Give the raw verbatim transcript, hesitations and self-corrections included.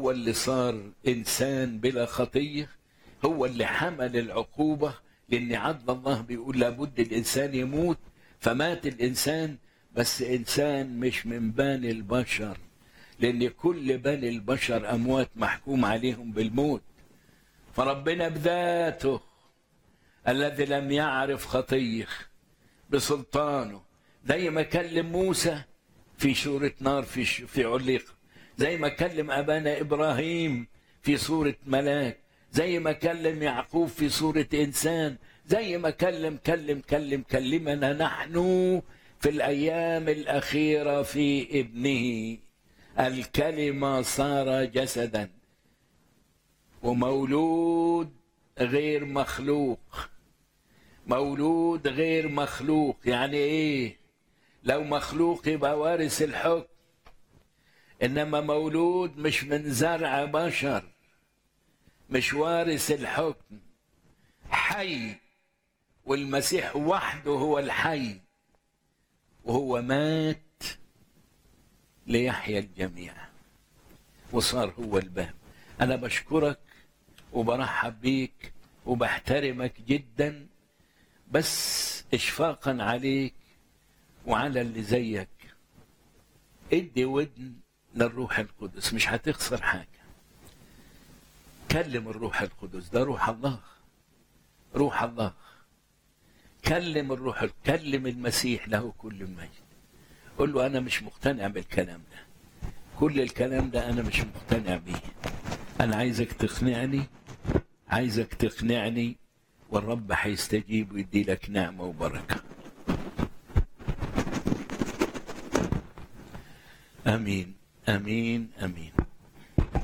هو اللي صار إنسان بلا خطية، هو اللي حمل العقوبة، لأن عدل الله بيقول لابد الإنسان يموت، فمات الإنسان، بس إنسان مش من بني البشر، لأن كل بني البشر أموات محكوم عليهم بالموت. فربنا بذاته الذي لم يعرف خطية بسلطانه، زي ما كلم موسى في سورة نار في في عليقة، زي ما كلم أبانا إبراهيم في سورة ملاك، زي ما كلم يعقوب في سورة إنسان، زي ما كلم كلم كلم كلمنا نحن في الأيام الأخيرة في ابنه. الكلمة صار جسدا ومولود غير مخلوق. مولود غير مخلوق يعني ايه؟ لو مخلوق يبقى وارث الحكم، انما مولود مش من زرع بشر، مش وارث الحكم، حي، والمسيح وحده هو الحي، وهو مات ليحيى الجميع وصار هو الباب. انا بشكرك وبرحب بيك وبحترمك جدا، بس اشفاقا عليك وعلى اللي زيك ادي ودن للروح القدس، مش هتخسر حاجة. كلم الروح القدس، ده روح الله، روح الله. كلم الروح، كلم المسيح له كل المجد، قل له أنا مش مقتنع بالكلام ده، كل الكلام ده أنا مش مقتنع بيه، أنا عايزك تقنعني، عايزك تقنعني، والرب هيستجيب ويدي لك نعمة وبركة. آمين آمين آمين.